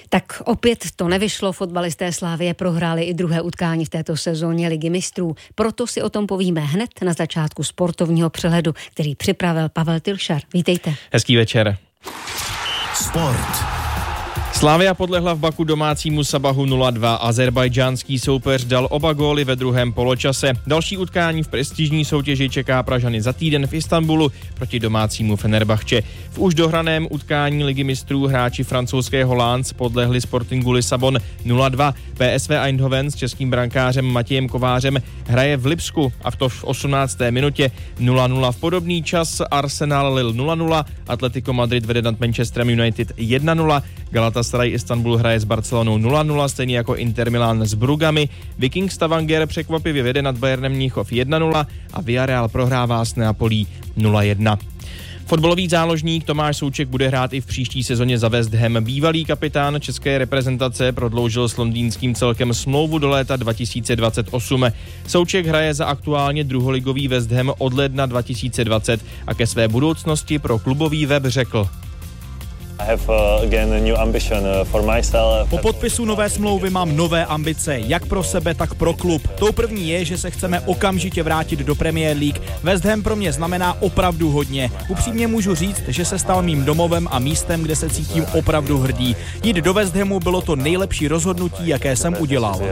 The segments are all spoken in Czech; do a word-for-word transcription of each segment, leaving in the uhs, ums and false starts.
Tak opět to nevyšlo, fotbalisté Slavie prohráli i druhé utkání v této sezóně Ligy mistrů. Proto si o tom povíme hned na začátku sportovního přehledu, který připravil Pavel Tilšar. Vítejte. Hezký večer. Sport. Slavia podlehla v Baku domácímu Sabahu nula dva. Azerbajdžánský soupeř dal oba góly ve druhém poločase. Další utkání v prestižní soutěži čeká Pražany za týden v Istanbulu proti domácímu Fenerbahče. V už dohraném utkání Ligy mistrů hráči francouzského Lens podlehli Sportingu Lisabon nula dva. P S V Eindhoven s českým brankářem Matějem Kovářem hraje v Lipsku a v to v osmnácté minutě nula nula. V podobný čas Arsenal Lille nula nula, Atletico Madrid vede nad Manchesterem United jedna nula, Galatasaray Istanbul hraje s Barcelonou nula nula, stejně jako Inter Milan s Brugami. Viking Stavanger překvapivě vede nad Bayernem Mnichov jedna nula a Villarreal prohrává s Neapolí nula jedna. Fotbalový záložník Tomáš Souček bude hrát i v příští sezóně za West Ham. Bývalý kapitán české reprezentace prodloužil s londýnským celkem smlouvu do léta dva tisíce dvacet osm. Souček hraje za aktuálně druholigový West Ham od ledna dva tisíce dvacet a ke své budoucnosti pro klubový web řekl: Po podpisu nové smlouvy mám nové ambice, jak pro sebe, tak pro klub. Tou první je, že se chceme okamžitě vrátit do Premier League. West Ham pro mě znamená opravdu hodně. Upřímně můžu říct, že se stal mým domovem a místem, kde se cítím opravdu hrdý. Jít do West Hamu bylo to nejlepší rozhodnutí, jaké jsem udělal.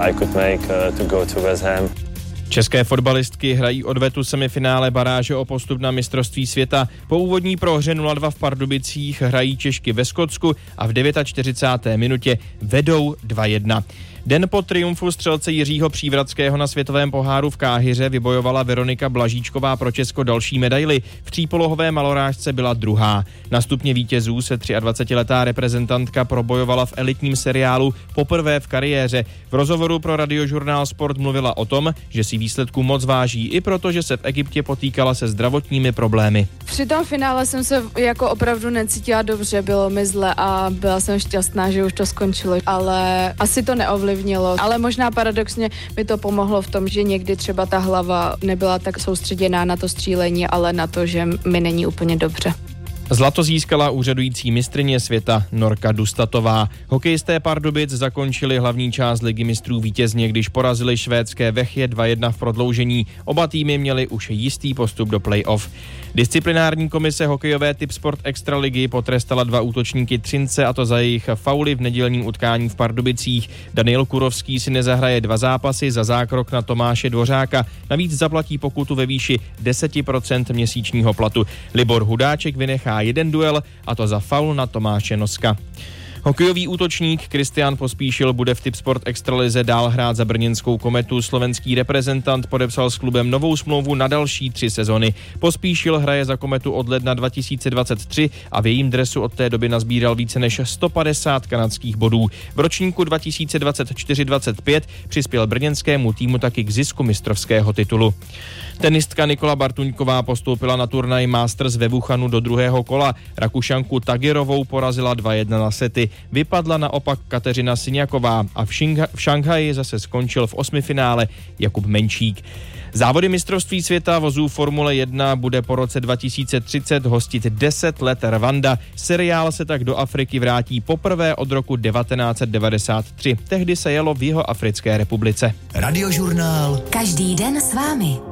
České fotbalistky hrají odvetu semifinále baráže o postup na mistrovství světa. Po úvodní prohře nula dva v Pardubicích hrají Češky ve Skotsku a v čtyřicáté deváté minutě vedou dva jedna. Den po triumfu střelce Jiřího Přívratského na světovém poháru v Káhiře vybojovala Veronika Blažíčková pro Česko další medaili. V třípolohové malorážce byla druhá. Na stupně vítězů se dvacetiletá reprezentantka probojovala v elitním seriálu poprvé v kariéře. V rozhovoru pro Radiožurnál Sport mluvila o tom, že si výsledku moc váží i proto, že se v Egyptě potýkala se zdravotními problémy. Při tom finále jsem se jako opravdu necítila dobře, bylo mi zle a byla jsem šťastná, že už to skončilo, ale asi to neovlivnilo. Ale možná paradoxně mi to pomohlo v tom, že někdy třeba ta hlava nebyla tak soustředěná na to střílení, ale na to, že mi není úplně dobře. Zlato získala úřadující mistryně světa Norka Dustatová. Hokejisté Pardubic zakončili hlavní část Ligy mistrů vítězně, když porazili švédské Vechje dva jedna v prodloužení. Oba týmy měli už jistý postup do play-off. Disciplinární komise hokejové Tipsport Extraligy potrestala dva útočníky Třince, a to za jejich fauly v nedělním utkání v Pardubicích. Daniel Kurovský si nezahraje dva zápasy za zákrok na Tomáše Dvořáka. Navíc zaplatí pokutu ve výši deset procent měsíčního platu. Libor Hudáček vynechá jeden duel, a to za faul na Tomáše Noska. Hokejový útočník Kristián Pospíšil bude v Tipsport Extralize dál hrát za brněnskou Kometu. Slovenský reprezentant podepsal s klubem novou smlouvu na další tři sezony. Pospíšil hraje za Kometu od ledna dva tisíce dvacet tři a v jejím dresu od té doby nazbíral více než sto padesát kanadských bodů. V ročníku dva tisíce dvacet čtyři dvacet pět přispěl brněnskému týmu taky k zisku mistrovského titulu. Tenistka Nikola Bartuňková postoupila na turnaj Masters ve Wuhanu do druhého kola. Rakušanku Tagirovou porazila dva jedna na sety. Vypadla naopak Kateřina Syňaková a v, Šingha- v Šanghaji zase skončil v osmifinále Jakub Menčík. Závody mistrovství světa vozů Formule jedna bude po roce dva tisíce třicet hostit deset let Rwanda. Seriál se tak do Afriky vrátí poprvé od roku devatenáct set devadesát tři. Tehdy se jelo v Jihoafrické republice. Radiožurnál. Každý den s vámi.